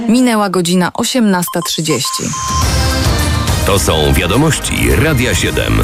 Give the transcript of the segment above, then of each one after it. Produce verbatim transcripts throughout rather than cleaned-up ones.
Minęła godzina osiemnasta trzydzieści. To są wiadomości Radia siedem.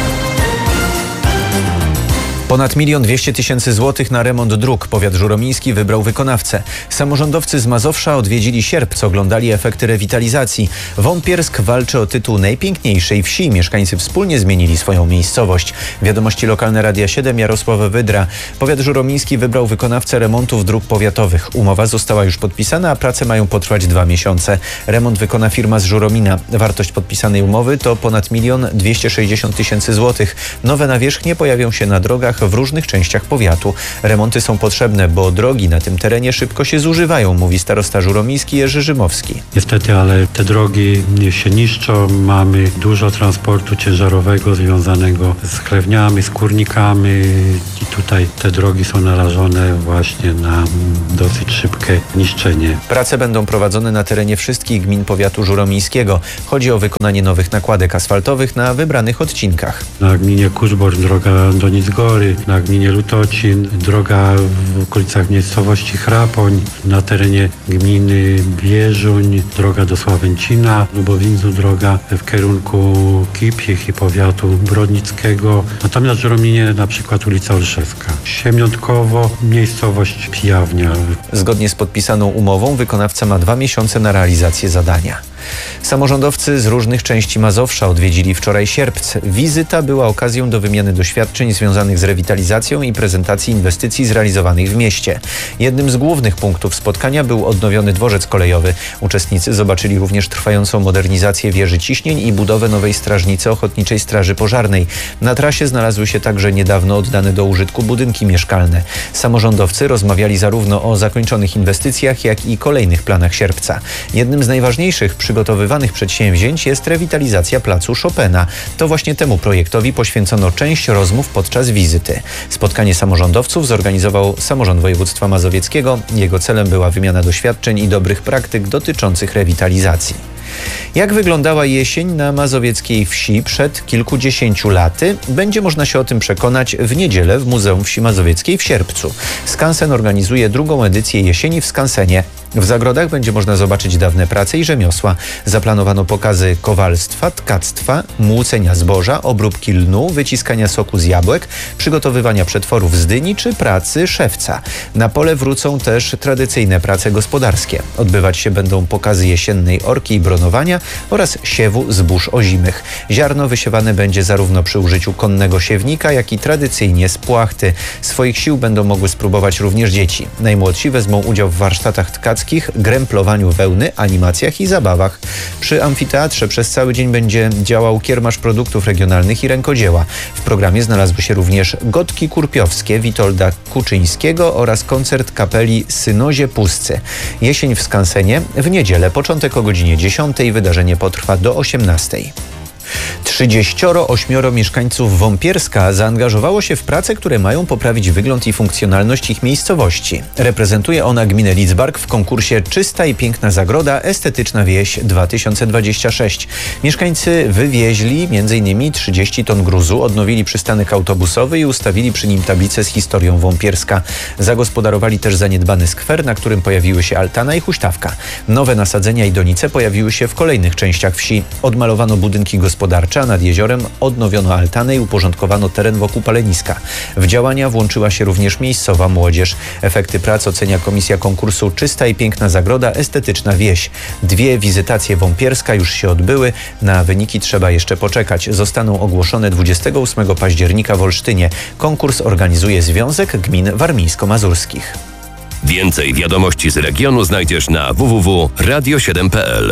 Ponad milion dwieście tysięcy złotych na remont dróg. Powiat żuromiński wybrał wykonawcę. Samorządowcy z Mazowsza odwiedzili Sierpc, oglądali efekty rewitalizacji. Wąpiersk walczy o tytuł najpiękniejszej wsi. Mieszkańcy wspólnie zmienili swoją miejscowość. Wiadomości lokalne Radia siedem, Jarosław Wydra. Powiat żuromiński wybrał wykonawcę remontów dróg powiatowych. Umowa została już podpisana, a prace mają potrwać dwa miesiące. Remont wykona firma z Żuromina. Wartość podpisanej umowy to ponad milion dwieście sześćdziesiąt tysięcy złotych. Nowe nawierzchnie pojawią się na drogach w różnych częściach powiatu. Remonty są potrzebne, bo drogi na tym terenie szybko się zużywają, mówi starosta żuromiński Jerzy Rzymowski. Niestety, ale te drogi się niszczą. Mamy dużo transportu ciężarowego związanego z chlewniami, z kurnikami i tutaj te drogi są narażone właśnie na dosyć szybkie niszczenie. Prace będą prowadzone na terenie wszystkich gmin powiatu żuromińskiego. Chodzi o wykonanie nowych nakładek asfaltowych na wybranych odcinkach. Na gminie Kuszborz droga do Nicgory, na gminie Lutocin droga w okolicach miejscowości Chrapoń, na terenie gminy Bierzuń droga do Sławęcina, Lubowindzu droga w kierunku Kipich i powiatu brodnickiego, natomiast w Żurominie na przykład ulica Olszewska. Siemiątkowo miejscowość Pijawnia. Zgodnie z podpisaną umową wykonawca ma dwa miesiące na realizację zadania. Samorządowcy z różnych części Mazowsza odwiedzili wczoraj Sierpc. Wizyta była okazją do wymiany doświadczeń związanych z rewitalizacją i prezentacji inwestycji zrealizowanych w mieście. Jednym z głównych punktów spotkania był odnowiony dworzec kolejowy. Uczestnicy zobaczyli również trwającą modernizację wieży ciśnień i budowę nowej strażnicy Ochotniczej Straży Pożarnej. Na trasie znalazły się także niedawno oddane do użytku budynki mieszkalne. Samorządowcy rozmawiali zarówno o zakończonych inwestycjach, jak i kolejnych planach Sierpca. Jednym z najważniejszych przygotowywanych przedsięwzięć jest rewitalizacja placu Chopina. To właśnie temu projektowi poświęcono część rozmów podczas wizyty. Spotkanie samorządowców zorganizował Samorząd Województwa Mazowieckiego. Jego celem była wymiana doświadczeń i dobrych praktyk dotyczących rewitalizacji. Jak wyglądała jesień na mazowieckiej wsi przed kilkudziesięciu laty? Będzie można się o tym przekonać w niedzielę w Muzeum Wsi Mazowieckiej w Sierpcu. Skansen organizuje drugą edycję Jesieni w Skansenie. W zagrodach będzie można zobaczyć dawne prace i rzemiosła. Zaplanowano pokazy kowalstwa, tkactwa, młócenia zboża, obróbki lnu, wyciskania soku z jabłek, przygotowywania przetworów z dyni czy pracy szewca. Na pole wrócą też tradycyjne prace gospodarskie. Odbywać się będą pokazy jesiennej orki i bronowania oraz siewu zbóż ozimych. Ziarno wysiewane będzie zarówno przy użyciu konnego siewnika, jak i tradycyjnie z płachty. Swoich sił będą mogły spróbować również dzieci. Najmłodsi wezmą udział w warsztatach tkackich, gremplowaniu wełny, animacjach i zabawach. Przy amfiteatrze przez cały dzień będzie działał kiermasz produktów regionalnych i rękodzieła. W programie znalazły się również gotki kurpiowskie Witolda Kuczyńskiego oraz koncert kapeli Synozie Puscy. Jesień w Skansenie w niedzielę, początek o godzinie dziesiątej, wydarzenie potrwa do osiemnastej. trzydzieścioro ośmioro mieszkańców Wąpierska zaangażowało się w prace, które mają poprawić wygląd i funkcjonalność ich miejscowości. Reprezentuje ona gminę Lidzbark w konkursie Czysta i Piękna Zagroda – Estetyczna Wieś dwa tysiące dwadzieścia sześć. Mieszkańcy wywieźli między innymi trzydzieści ton gruzu, odnowili przystanek autobusowy i ustawili przy nim tablicę z historią Wąpierska. Zagospodarowali też zaniedbany skwer, na którym pojawiły się altana i huśtawka. Nowe nasadzenia i donice pojawiły się w kolejnych częściach wsi. Odmalowano budynki gospodarcze, a nad jeziorem odnowiono altanę i uporządkowano teren wokół paleniska. W działania włączyła się również miejscowa młodzież. Efekty prac ocenia komisja konkursu Czysta i Piękna Zagroda – Estetyczna Wieś. Dwie wizytacje Wąpierska już się odbyły. Na wyniki trzeba jeszcze poczekać. Zostaną ogłoszone dwudziestego ósmego października w Olsztynie. Konkurs organizuje Związek Gmin Warmińsko-Mazurskich. Więcej wiadomości z regionu znajdziesz na w w w kropka radio siedem kropka p l.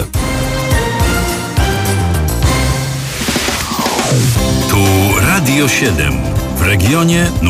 Tu Radio siedem w regionie